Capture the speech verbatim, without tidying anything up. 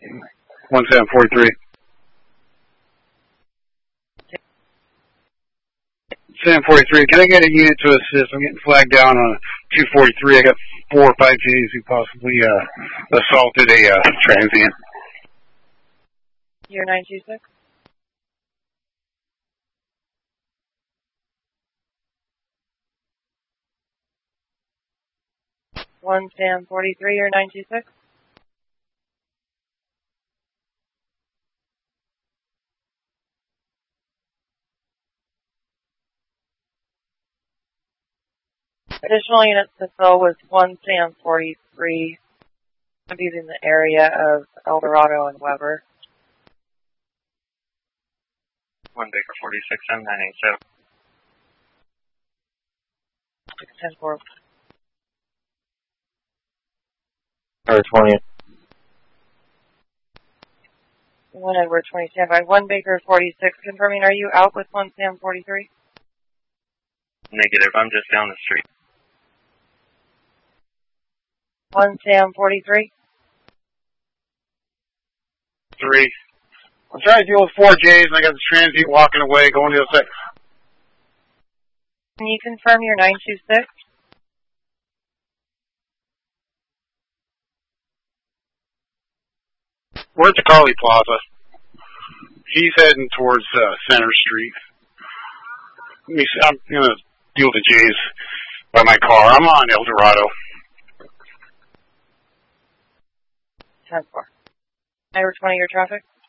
one seven forty-three. seven forty-three, can I get a unit to assist? I'm getting flagged down on two forty-three. I got four or five J's who possibly uh, assaulted a uh, transient. Year nine two six. one Sam forty-three or nine two six. Additional units to fill with one Sam forty-three. I'm using the area of El Dorado and Weber. one Baker forty-six M nine eight seven. six ten four. Or twenty. one Edward twenty standby. one Baker forty-six confirming. Are you out with one Sam forty-three? Negative. I'm just down the street. one Sam forty-three. Three. I'm trying to deal with four J's and I got the transient walking away, going to the other side. Can you confirm your nine two six? We're at the Carly Plaza. He's heading towards uh, Center Street. Let me see, I'm going to deal with the J's by my car. I'm on El Dorado. ten four. Number twenty, your traffic?